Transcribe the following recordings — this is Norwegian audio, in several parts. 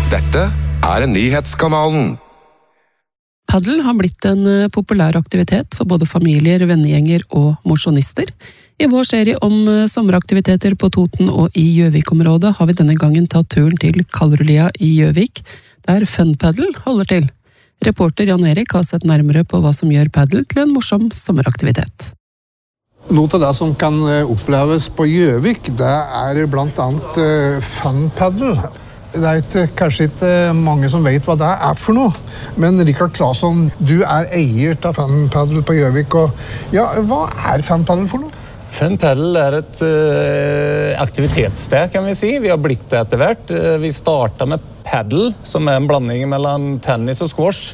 Dette nyhetskanalen. Paddel har blitt en populær aktivitet for både familier, vennegjenger og mosjonister. I vår serie om sommeraktiviteter på Toten og i Gjøvik-området har vi denne gangen tatt turen til Kaldrulia i Gjøvik, der Fun Paddle holder til. Reporter Jan Erik har sett nærmere på hva som gjør paddle til en morsom sommeraktivitet. Noe av det som kan oppleves på Gjøvik, det blant annet Fun Paddle. Det kanskje ikke mange som vet hva det for noe, men Rikard Claesson, du eier av Fun Paddle på Gjøvik, og ja, hva Fun Paddle for noe? Fun Paddle et aktivitetssted, kan vi si. Vi har blitt det etter hvert. Vi startet med paddle, som en blanding mellom tennis og squash.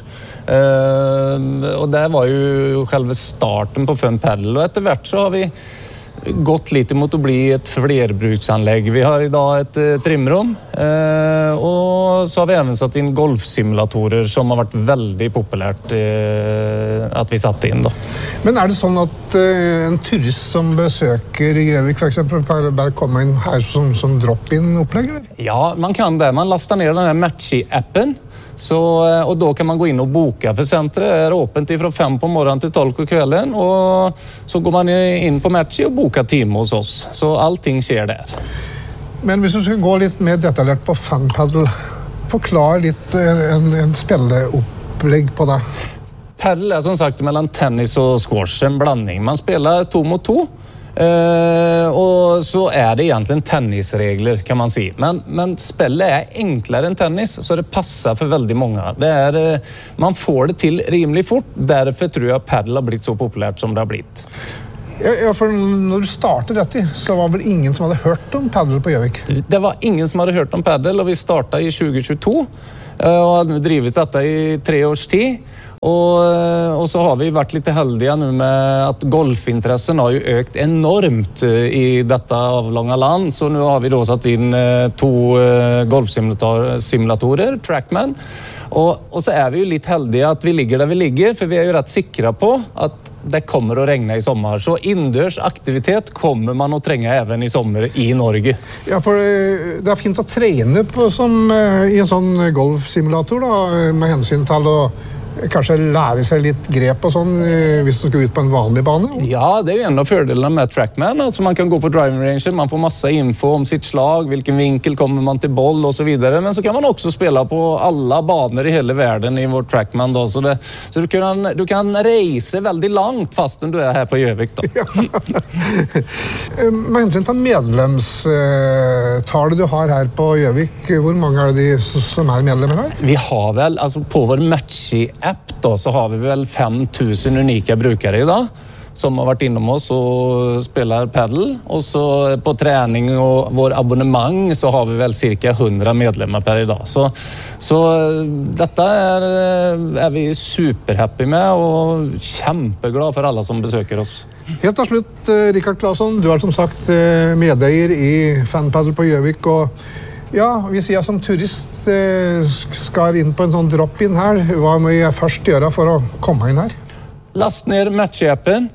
Og det var jo selve starten på Fun Paddle, og etter hvert så har vi gått litt mot å bli et flerbruksanlegg. Vi har i dag et trimrom, og så har vi även satt inn golfsimulatorer som har vært veldig populært at vi satte inn. Da. Men det sånn at en turist som besøker Gjøvik for eksempel, bare komme inn her som drop-in-opplegg? Ja, man kan det. Man lastar ner den her Matchy-appen. Og da kan man gå inn og boka, for senteret åpent fra 5 på morgenen til 12 på kvelden, og så går man inn på Matchy og boker time hos oss. Så allting skjer der. Men hvis du skal gå litt mer detaljert på Fun Paddle, forklar litt en spilleopplegg på det. Paddle som sagt mellom tennis og squash, en blanding. Man spiller 2 mot 2. Og så det egentlig tennisregler, kan man si. Men spillet enklere enn tennis, så det passer for veldig mange. Man får det til rimelig fort, derfor tror jeg paddle har blitt så populært som det har blitt. Ja, for når du startet dette, så var vel ingen som hadde hørt om paddle på Gjøvik? Det var ingen som hadde hørt om paddle, og vi startet i 2022, og hadde drivet dette i 3 års tid. Og så har vi vært litt heldige nå med at golfinteressen har jo økt enormt i dette avlange land, så nå har vi da satt inn 2 golfsimulatorer, Trackman, og så vi jo litt heldige at vi ligger der vi ligger, for vi jo rett sikre på at det kommer å regne i sommer, så innendørs aktivitet kommer man å trenge even i sommer i Norge. Ja, for det fint å trene på i en sånn golfsimulator da, med hensyn til å kanskje lære seg litt grep og sånn hvis du skal ut på en vanlig bane? Ja, det jo en av fordelene med Trackman. Altså man kan gå på driving range, man får masse info om sitt slag, hvilken vinkel kommer man til boll og så videre. Men så kan man også spille på alle baner i hele verden i vår Trackman. Da. Så du kan reise veldig langt fastän du her på Gjøvik. Da. Ja. Med hensyn til medlemstallet du har her på Gjøvik, hvor mange de som medlemmer her? Vi har vel, altså på vår Matchy-app då, så har vi vel 5000 unika brukere i dag som har vært innom oss og spiller paddle. Og så på trening og vår abonnement så har vi vel cirka 100 medlemmer per i dag. Så dette vi superhappy med og kjempeglad for alle som besøker oss. Helt til slutt, Rikard Claesson, du som sagt medeier i Fun Paddle på Gjøvik, og ja, hvis jeg som turist skal inn på en sånn drop-in her, hva må jeg først gjøre for å komme inn her? Last ned Matchy-appen,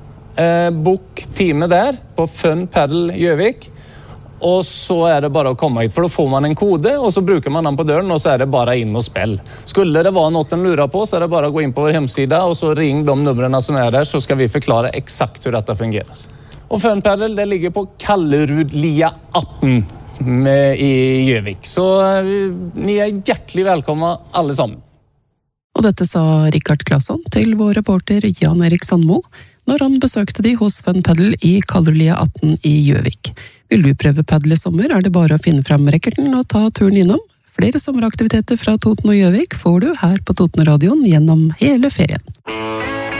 bok time der på Fun Paddle Gjøvik, og så det bare å komme hit, for da får man en kode, og så bruker man den på døren, og så det bare inn og spill. Skulle det være noe en lurer på, så det bare å gå inn på vår hemsida, og så ring de numrene som der, så skal vi forklare eksakt hvordan dette fungerer. Og Fun Paddle, det ligger på Kaldrulia 18. I Gjøvik. Så ni hjertelig velkommen alle sammen. Og dette sa Rikard Claesson til vår reporter Jan Erik Sandmo når han besøkte de hos Fun Paddle i Kaldrulia 18 i Gjøvik. Vil du prøve paddle i sommer, det bare å finne frem rekkerten og ta turen innom. Flere sommeraktiviteter fra Toten og Gjøvik får du her på Toten-radioen gjennom hele ferien.